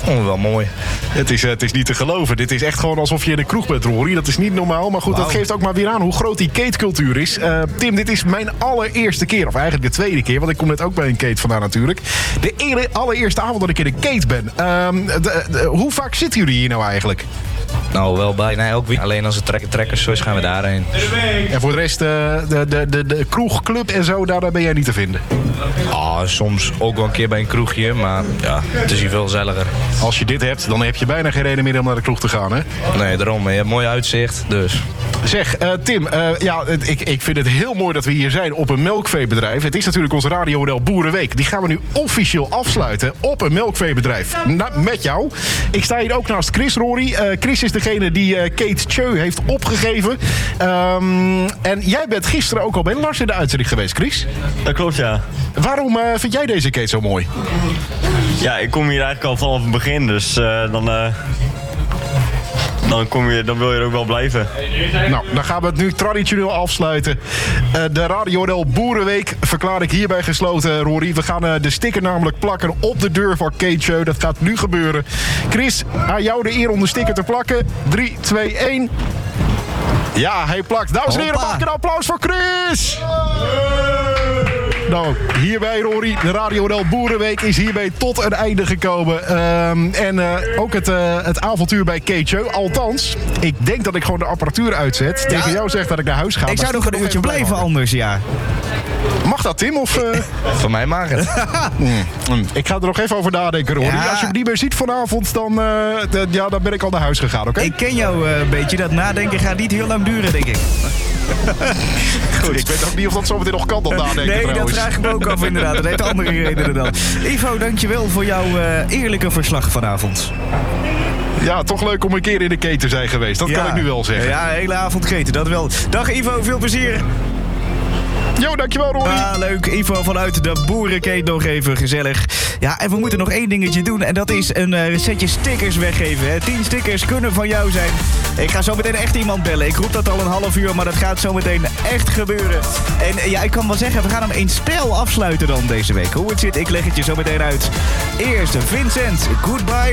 Oh, wel mooi. Het is niet te geloven. Dit is echt gewoon alsof je in de kroeg bent, Rory. Dat is niet normaal. Maar goed, dat geeft ook maar weer aan hoe groot die Kate-cultuur is. Tim, dit is mijn allereerste keer. Of eigenlijk de tweede keer. Want ik kom net ook bij een Kate vandaan natuurlijk. De allereerste avond dat ik in een Kate ben. Hoe vaak zitten jullie hier nou eigenlijk? Nou, wel bij. Nee, ook weer. Alleen als het trekkers zo is, gaan we daarheen. En voor de rest, de kroegclub en zo, daar ben jij niet te vinden? Soms ook wel een keer bij een kroegje. Maar ja, het is hier veel gezelliger. Als je dit hebt, dan heb je bijna geen reden meer om naar de kroeg te gaan, hè? Nee, daarom. Je hebt mooi uitzicht, dus... Zeg, Tim, ik vind het heel mooi dat we hier zijn op een melkveebedrijf. Het is natuurlijk onze radiomodel Boerenweek. Die gaan we nu officieel afsluiten op een melkveebedrijf. Met jou. Ik sta hier ook naast Chris, Rory. Chris is degene die Kate Tjeu heeft opgegeven. En jij bent gisteren ook al bij Lars in de uitzending geweest, Chris. Dat klopt, ja. Waarom vind jij deze Kate zo mooi? Ja, ik kom hier eigenlijk al vanaf het begin, dus dan wil je er ook wel blijven. Nou, dan gaan we het nu traditioneel afsluiten. De radiomodel Boerenweek verklaar ik hierbij gesloten, Rory. We gaan de sticker namelijk plakken op de deur van Kate Tjeu. Dat gaat nu gebeuren. Chris, aan jou de eer om de sticker te plakken. 3, 2, 1. Ja, hij plakt. Dames en heren, mag een applaus voor Chris! Nou, hierbij, Rory, de radiomodel Boerenweek is hierbij tot een einde gekomen. Ook het avontuur bij Kate Tjeu. Althans, ik denk dat ik gewoon de apparatuur uitzet. Tegen jou zeg dat ik naar huis ga. Ik zou nog een uurtje blijven anders, ja. Mag dat, Tim? Of, Voor mij mag het. Ik ga er nog even over nadenken, Rory. Ja. Als je me niet meer ziet vanavond, dan ben ik al naar huis gegaan, oké? Ik ken jou een beetje. Dat nadenken gaat niet heel lang duren, denk ik. Goed. Ik weet ook niet of dat zometeen nog kan, dat nadenken. Nee, trouwens. dat vraag ik me ook af inderdaad. Dat heeft andere redenen dan. Ivo, dankjewel voor jouw eerlijke verslag vanavond. Ja, toch leuk om een keer in de Kate te zijn geweest. Dat kan ik nu wel zeggen. Ja, hele avond keten, dat wel. Dag Ivo, veel plezier. Jo, dankjewel, Rory. Ah, leuk. Ivo vanuit de Boerenkeet nog even gezellig. Ja, en we moeten nog één dingetje doen. En dat is een setje stickers weggeven. Hè. 10 stickers kunnen van jou zijn. Ik ga zo meteen echt iemand bellen. Ik roep dat al een half uur, maar dat gaat zo meteen echt gebeuren. En ja, ik kan wel zeggen, we gaan hem in stijl afsluiten dan deze week. Hoe het zit, ik leg het je zo meteen uit. Eerst Vincent, Goodbye.